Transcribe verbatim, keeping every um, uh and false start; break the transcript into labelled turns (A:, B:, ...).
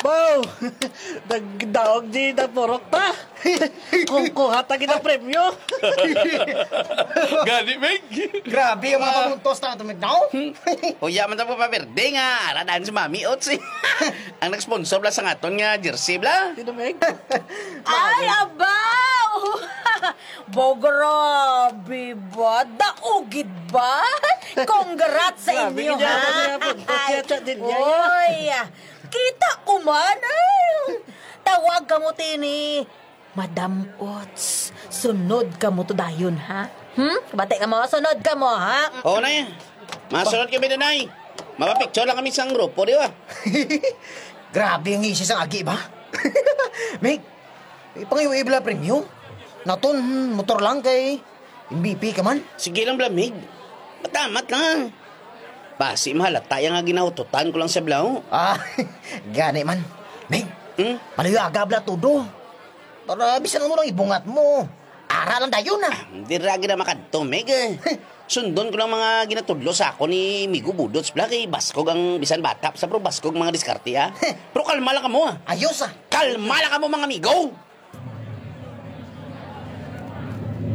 A: Wow! Nagdaog di na purok ta. Kung kuha ta kita premyo.
B: Gani, Meg.
C: Grabe ang mga pamuntos na tumig now.
B: Huya man ta po pa berde nga. Aradaan si Mami Ots eh. Ang nag-sponsor bla sa ngaton nga jersey bla.
A: Sino, Meg?
D: Ay, abaw! Bograbe ba? Daugid ba? Congrats sa
A: Grabe,
D: inyo,
A: ganyan
D: ha?
A: pa siya, puntos siya, chat din niya.
D: Oy, kita ko man. Ay, tawag ka mo, Tini. Madam Ots, sunod ka mo to dayon, ha? Hmm? Bate ka mo, sunod ka mo, ha?
B: Oo na yan. Masunod kami na nay. Mapapicture lang kami sa grupo, di ba?
C: Grabe ang isis ang agi ba? Meg, ipangiwibla premium. Naton, motor lang kay M V P ka man.
B: Sige lang bla, Meg. Matamat lang. Basi mahalata yung nga ginahututan ko lang sa blaw.
C: Ah, gani man. Meg,
B: Hmm?
C: palayaga bla todo. Para bisan mo lang ibungat mo. Ara lang dayon na.
B: Hindi ragi na makadto, Meg. eh. Sundon ko lang mga ginatudlo sa ako ni Migo Budots bla kay Baskog ang bisan bata sa pro Baskog mga diskarte ha. Pero kalma lang ka mo ha.
C: Ayos ah.
B: Kalma lang ka mo mga amigo.